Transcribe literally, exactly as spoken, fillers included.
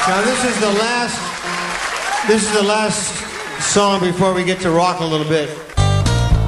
Now this is the last. This is the last song before we get to rock a little bit.